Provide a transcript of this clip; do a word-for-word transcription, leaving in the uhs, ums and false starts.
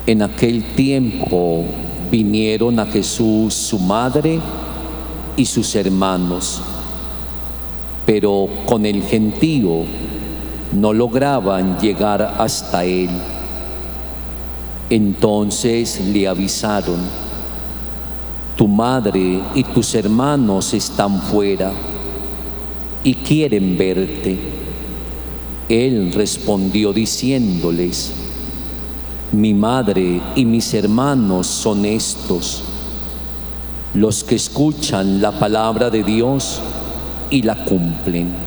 En aquel tiempo vinieron a Jesús su madre y sus hermanos, pero con el gentío no lograban llegar hasta él. Entonces le avisaron: tu madre y tus hermanos están fuera y quieren verte. Él respondió diciéndoles: mi madre y mis hermanos son estos, los que escuchan la palabra de Dios y la cumplen.